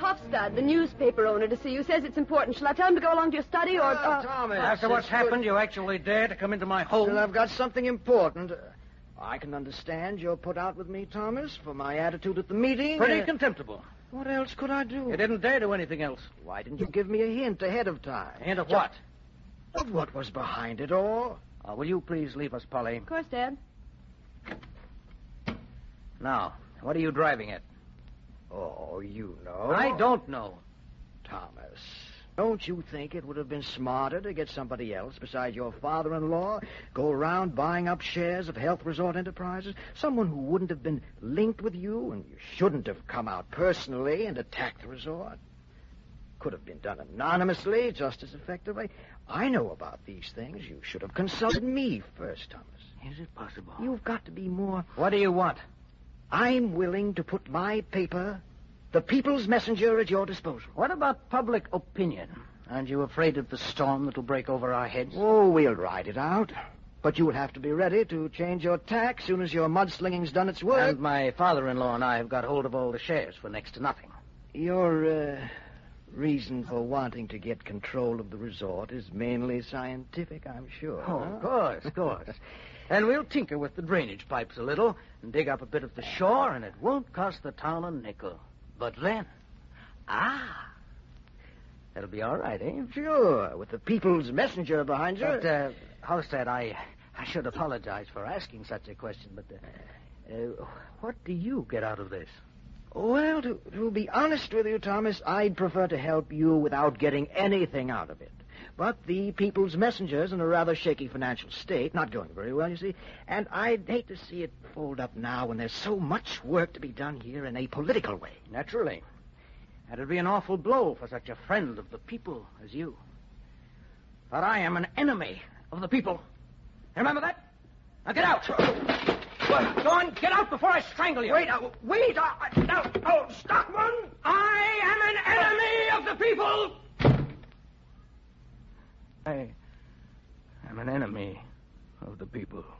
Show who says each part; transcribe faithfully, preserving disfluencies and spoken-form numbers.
Speaker 1: Hofstad, the newspaper owner, to see you. Says it's important. Shall I tell him to go along to your study or...
Speaker 2: Oh,
Speaker 1: uh...
Speaker 2: Thomas.
Speaker 3: After what's
Speaker 2: good.
Speaker 3: happened, you actually dare to come into my home?
Speaker 2: Well, I've got something important. Uh, I can understand you're put out with me, Thomas, for my attitude at the meeting.
Speaker 3: Pretty
Speaker 2: Uh,
Speaker 3: contemptible.
Speaker 2: What else could I do?
Speaker 3: You didn't dare do anything else.
Speaker 2: Why didn't you give me a hint ahead of time?
Speaker 3: Hint of what?
Speaker 2: Of what was behind it all?
Speaker 3: Uh, will you please leave us, Polly?
Speaker 1: Of course, Dad.
Speaker 3: Now, what are you driving at?
Speaker 2: Oh, you know.
Speaker 3: I don't know.
Speaker 2: Thomas, don't you think it would have been smarter to get somebody else besides your father-in-law go around buying up shares of Health Resort Enterprises? Someone who wouldn't have been linked with you, and you shouldn't have come out personally and attacked the resort. Could have been done anonymously, just as effectively. I know about these things. You should have consulted me first, Thomas.
Speaker 3: Is it possible?
Speaker 2: You've got to be more...
Speaker 3: What do you want?
Speaker 2: I'm willing to put my paper, the People's Messenger, at your disposal.
Speaker 3: What about public opinion? Aren't you afraid of the storm that'll break over our heads?
Speaker 2: Oh, we'll ride it out. But you'll have to be ready to change your tack soon as your mudslinging's done its work.
Speaker 3: And my father-in-law and I have got hold of all the shares for next to nothing.
Speaker 2: Your, uh, reason for wanting to get control of the resort is mainly scientific, I'm sure.
Speaker 3: Oh,
Speaker 2: huh?
Speaker 3: of course, of course. And we'll tinker with the drainage pipes a little and dig up a bit of the shore, and it won't cost the town a nickel. But then, ah, that'll be all right, eh?
Speaker 2: Sure, with the People's Messenger behind you.
Speaker 3: But, uh, Halstead, I, I should apologize for asking such a question, but uh, uh, what do you get out of this?
Speaker 2: Well, to, to be honest with you, Thomas, I'd prefer to help you without getting anything out of it. But the People's Messenger's in a rather shaky financial state, not going very well, you see, and I'd hate to see it fold up now when there's so much work to be done here in a political way.
Speaker 3: Naturally. That'd be an awful blow for such a friend of the people as you. But I am an enemy of the people. Remember that? Now get out. Go on, get out before I strangle you.
Speaker 2: Wait, uh, wait, uh, now, oh, Stockman!
Speaker 3: I am an enemy of the people. I am an enemy of the people.